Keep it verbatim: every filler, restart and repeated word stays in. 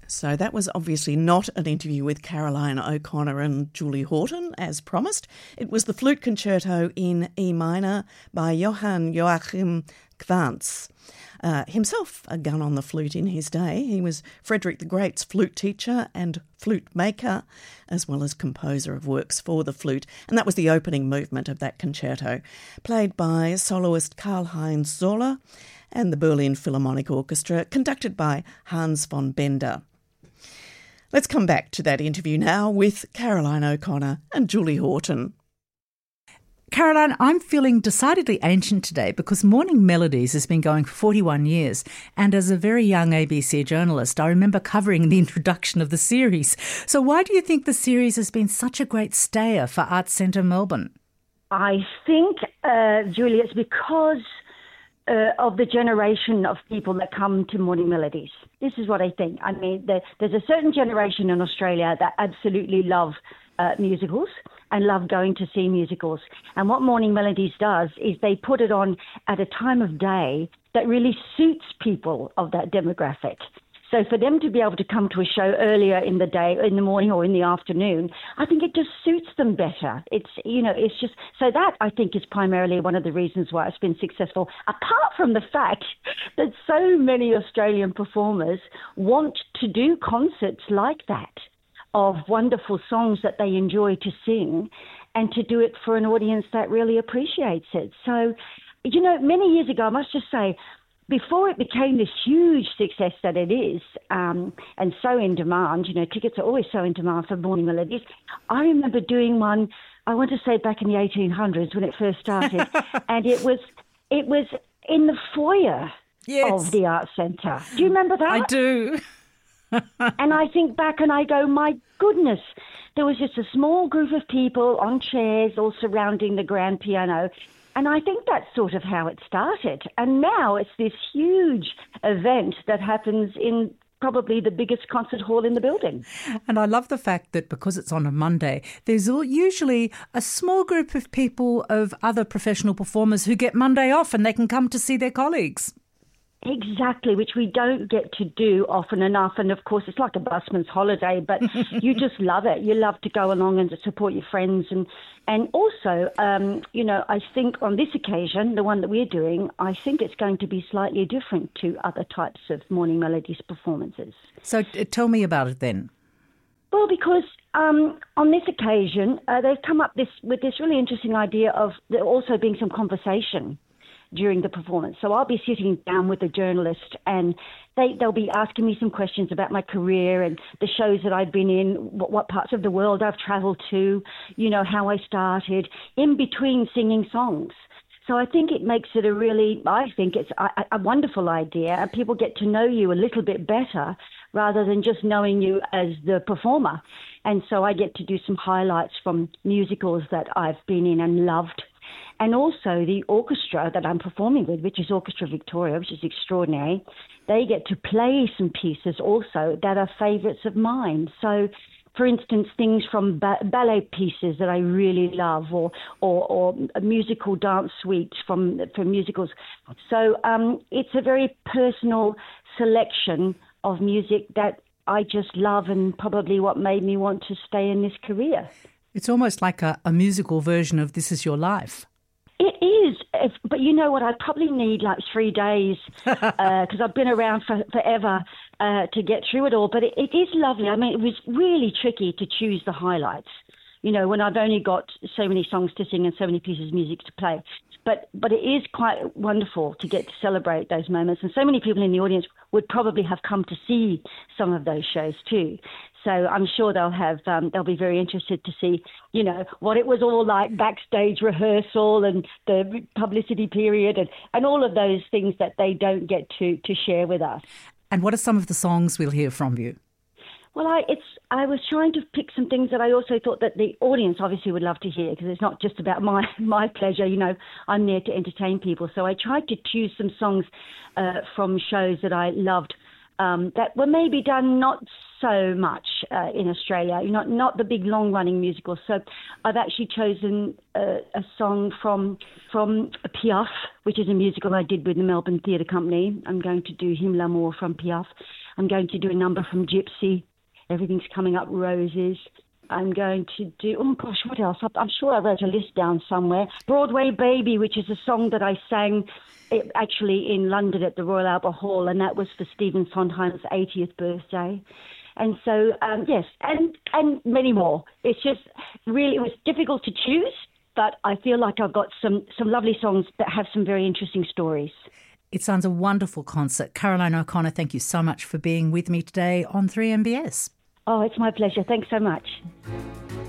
So that was obviously not an interview with Caroline O'Connor and Julie Horton, as promised. It was the Flute Concerto in E minor by Johann Joachim Quantz. Uh, himself a gun on the flute in his day. He was Frederick the Great's flute teacher and flute maker, as well as composer of works for the flute. And that was the opening movement of that concerto, played by soloist Karl-Heinz Zoller and the Berlin Philharmonic Orchestra, conducted by Hans von Bender. Let's come back to that interview now with Caroline O'Connor and Julie Horton. Caroline, I'm feeling decidedly ancient today because Morning Melodies has been going for forty-one years, and as a very young A B C journalist, I remember covering the introduction of the series. So why do you think the series has been such a great stayer for Arts Centre Melbourne? I think, uh, Julie, it's because Uh, of the generation of people that come to Morning Melodies. This is what I think. I mean, there, there's a certain generation in Australia that absolutely love uh, musicals and love going to see musicals. And what Morning Melodies does is they put it on at a time of day that really suits people of that demographic. So for them to be able to come to a show earlier in the day, in the morning or in the afternoon, I think it just suits them better. It's, you know, it's just, so that I think is primarily one of the reasons why it's been successful, apart from the fact that so many Australian performers want to do concerts like that, of wonderful songs that they enjoy to sing, and to do it for an audience that really appreciates it. So, you know, many years ago, I must just say, before it became this huge success that it is, um, and so in demand, you know, tickets are always so in demand for Morning Melodies. I remember doing one, I want to say back in the eighteen hundreds when it first started, and it was it was in the foyer yes. of the Arts Centre. Do you remember that? I do. And I think back and I go, my goodness, there was just a small group of people on chairs all surrounding the grand piano. And I think that's sort of how it started. And now it's this huge event that happens in probably the biggest concert hall in the building. And I love the fact that because it's on a Monday, there's usually a small group of people, of other professional performers who get Monday off and they can come to see their colleagues. Exactly, which we don't get to do often enough. And of course, it's like a busman's holiday, but you just love it. You love to go along and to support your friends. And and also, um, you know, I think on this occasion, the one that we're doing, I think it's going to be slightly different to other types of Morning Melodies performances. So t- tell me about it then. Well, because um, on this occasion, uh, they've come up this with this really interesting idea of there also being some conversation during the performance. So I'll be sitting down with a journalist and they, they'll be asking me some questions about my career and the shows that I've been in, what, what parts of the world I've travelled to, you know, how I started, in between singing songs. So I think it makes it a really, I think it's a, a wonderful idea. And people get to know you a little bit better rather than just knowing you as the performer. And so I get to do some highlights from musicals that I've been in and loved. And also the orchestra that I'm performing with, which is Orchestra Victoria, which is extraordinary, they get to play some pieces also that are favourites of mine. So, for instance, things from ba- ballet pieces that I really love, or or, or musical dance suites from, from musicals. So um, it's a very personal selection of music that I just love, and probably what made me want to stay in this career. It's almost like a, a musical version of This Is Your Life. It is, if, but you know what? I probably need like three days because uh, I've been around for, forever uh, to get through it all. But it, it is lovely. I mean, it was really tricky to choose the highlights, you know, when I've only got so many songs to sing and so many pieces of music to play. But but it is quite wonderful to get to celebrate those moments. And so many people in the audience would probably have come to see some of those shows too. So I'm sure they'll have um, they'll be very interested to see, you know, what it was all like backstage rehearsal and the publicity period and, and all of those things that they don't get to, to share with us. And what are some of the songs we'll hear from you? Well, I it's I was trying to pick some things that I also thought that the audience obviously would love to hear, because it's not just about my, my pleasure. You know, I'm there to entertain people. So I tried to choose some songs uh, from shows that I loved um, that were maybe done not so much uh, in Australia, you know, not the big long-running musicals. So I've actually chosen a, a song from from Piaf, which is a musical I did with the Melbourne Theatre Company. I'm going to do Hymne L'Amour from Piaf. I'm going to do a number from Gypsy. Everything's Coming Up Roses. I'm going to do, oh gosh, what else? I'm sure I wrote a list down somewhere. Broadway Baby, which is a song that I sang it, actually in London at the Royal Albert Hall, and that was for Stephen Sondheim's eightieth birthday. And so, um, yes, and, and many more. It's just really, it was difficult to choose, but I feel like I've got some, some lovely songs that have some very interesting stories. It sounds a wonderful concert. Caroline O'Connor, thank you so much for being with me today on three M B S. Oh, it's my pleasure. Thanks so much.